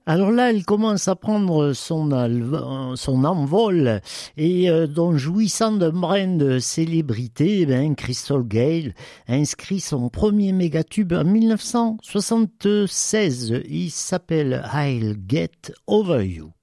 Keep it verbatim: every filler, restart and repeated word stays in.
Alors là, elle commence à prendre son, alv- son envol et euh, donc jouissant d'un brin de célébrité, eh ben, Crystal Gale a inscrit son premier mégatube en mille neuf cent soixante-seize. Il s'appelle I'll Get Over You.